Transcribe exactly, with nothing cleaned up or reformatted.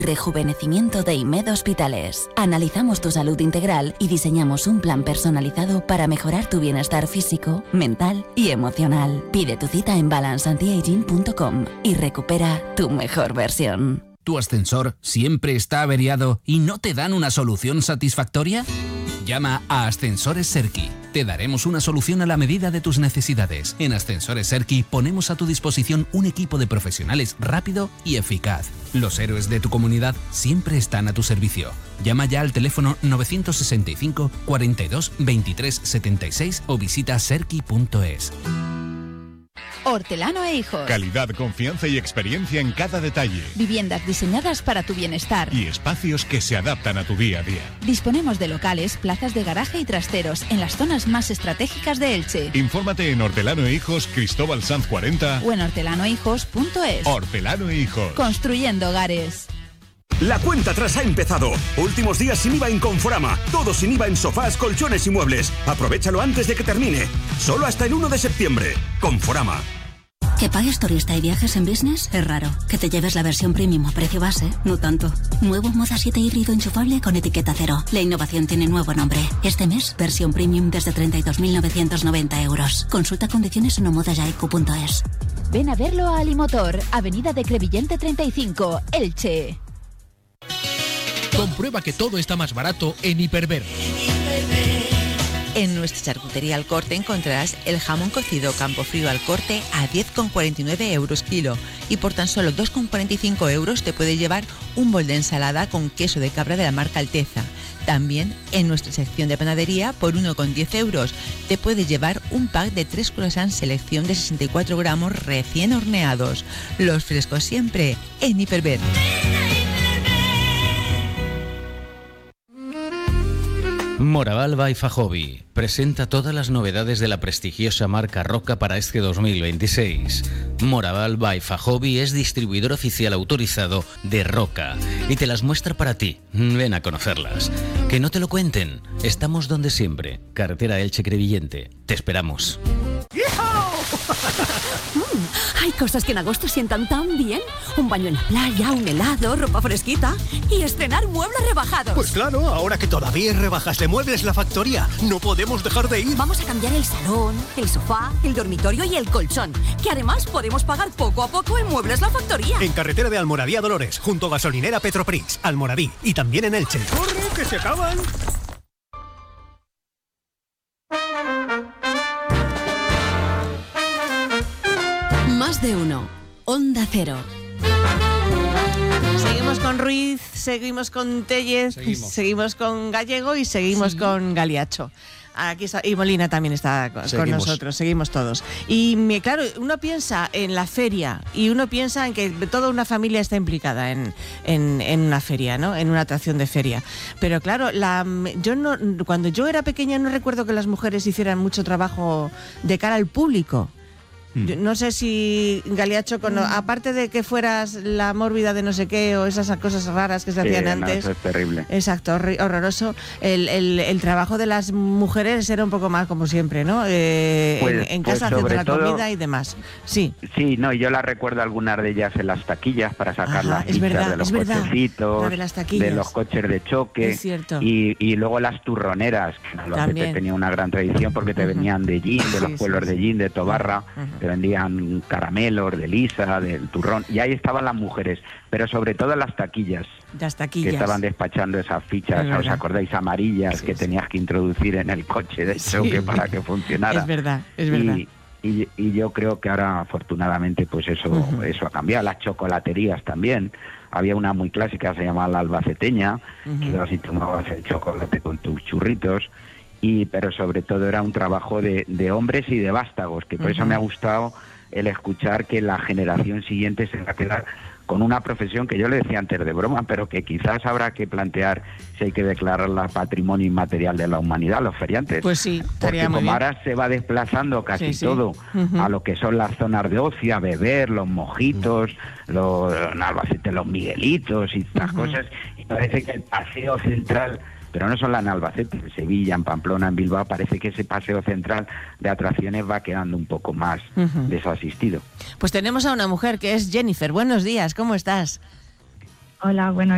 Rejuvenecimiento de IMED Hospitales. Analizamos tu salud integral y diseñamos un plan personalizado para mejorar tu bienestar físico, mental y emocional. Pide tu cita en balance antiaging punto com y recupera tu mejor versión. ¿Tu ascensor siempre está averiado y no te dan una solución satisfactoria? Llama a Ascensores Serki. Te daremos una solución a la medida de tus necesidades. En Ascensores Serki ponemos a tu disposición un equipo de profesionales rápido y eficaz. Los héroes de tu comunidad siempre están a tu servicio. Llama ya al teléfono novecientos sesenta y cinco, cuarenta y dos, veintitrés, setenta y seis o visita serki punto es. Hortelano e Hijos. Calidad, confianza y experiencia en cada detalle. Viviendas diseñadas para tu bienestar. Y espacios que se adaptan a tu día a día. Disponemos de locales, plazas de garaje y trasteros en las zonas más estratégicas de Elche. Infórmate en Hortelano e Hijos, Cristóbal Sanz cuarenta o en hortelano e hijos punto es. Hortelano e Hijos. Construyendo hogares. La cuenta atrás ha empezado. Últimos días sin I V A en Conforama. Todo sin I V A en sofás, colchones y muebles. Aprovechalo antes de que termine. Solo hasta el uno de septiembre. Conforama. Que pagues turista y viajes en business es raro. Que te lleves la versión premium a precio base, no tanto. Nuevo Moda siete híbrido enchufable con etiqueta cero. La innovación tiene nuevo nombre. Este mes, versión premium desde treinta y dos mil novecientos noventa euros. Consulta condiciones en omodayaiku punto es. Ven a verlo a Alimotor, Avenida de Crevillente treinta y cinco, Elche. Comprueba que todo está más barato en Hiperver. En nuestra charcutería Al Corte encontrarás el jamón cocido Campofrío Al Corte a diez con cuarenta y nueve euros kilo y por tan solo dos con cuarenta y cinco euros te puedes llevar un bol de ensalada con queso de cabra de la marca Alteza. También en nuestra sección de panadería por uno con diez euros te puedes llevar un pack de tres croissants selección de sesenta y cuatro gramos recién horneados. Los frescos siempre en Hiperver. Moraval by Fajovi presenta todas las novedades de la prestigiosa marca Roca para este dos mil veintiséis. Moraval by Fajovi es distribuidor oficial autorizado de Roca y te las muestra para ti. Ven a conocerlas. Que no te lo cuenten. Estamos donde siempre. Carretera Elche Crevillente. Te esperamos. mm, hay cosas que en agosto sientan tan bien. Un baño en la playa, un helado, ropa fresquita y estrenar muebles rebajados. Pues claro, ahora que todavía hay rebajas de Muebles La Factoría, no podemos dejar de ir. Vamos a cambiar el salón, el sofá, el dormitorio y el colchón, que además podemos pagar poco a poco en Muebles La Factoría. En carretera de Almoradí a Dolores, junto a gasolinera Petroprix, Almoradí y también en Elche. ¡Corre, que se acaban! Más de uno. Onda Cero. Seguimos con Ruiz, seguimos con Tellez, seguimos, seguimos con Gallego y seguimos sí. con Galiacho. Aquí está, y Molina también está con, con nosotros, seguimos todos. Y claro, uno piensa en la feria y uno piensa en que toda una familia está implicada en, en, en una feria, ¿no? En una atracción de feria. Pero claro, la, yo no, cuando yo era pequeña no recuerdo que las mujeres hicieran mucho trabajo de cara al público. Yo no sé si Galiacho, con, aparte de que fueras la mórbida de no sé qué o esas cosas raras que se hacían sí, antes. No, eso es terrible. Exacto, horroroso. El, el, el trabajo de las mujeres era un poco más como siempre, ¿no? Eh, pues, en, en pues casa haciendo la todo, comida y demás. Sí. Sí, no, yo la recuerdo algunas de ellas en las taquillas para sacar Ajá, las fichas verdad, de los cochecitos, de, las de los coches de choque. Es cierto. Y, y luego las turroneras, que Albacete tenía una gran tradición porque te uh-huh. venían de Gin, de los sí, pueblos sí, de Gin, de Tobarra, uh-huh. te vendían caramelos, de lisa, del turrón, y ahí estaban las mujeres, pero sobre todo las taquillas, las taquillas que estaban despachando esas fichas, ¿os acordáis? Amarillas, sí, que sí. tenías que introducir en el coche de choque sí. para que funcionara. Es verdad, es verdad. Y, y, y yo creo que ahora, afortunadamente, pues eso, uh-huh. eso ha cambiado. Las chocolaterías también. Había una muy clásica, se llamaba la albaceteña, uh-huh. que así tomabas el chocolate con tus churritos. Y, pero sobre todo era un trabajo de, de hombres y de vástagos, que por uh-huh. eso me ha gustado el escuchar que la generación siguiente se va a quedar con una profesión que yo le decía antes de broma, pero que quizás habrá que plantear si hay que declararla patrimonio inmaterial de la humanidad, los feriantes. Pues sí, porque como bien. Ahora se va desplazando casi sí, todo sí. Uh-huh. a lo que son las zonas de ocio, a beber, los mojitos, uh-huh. los, en Albacete, los miguelitos y estas uh-huh. cosas, y parece que el paseo central, pero no solo en Albacete, en Sevilla, en Pamplona, en Bilbao, parece que ese paseo central de atracciones va quedando un poco más uh-huh. desasistido. Pues tenemos a una mujer que es Jennifer. Buenos días, ¿cómo estás? Hola, buenos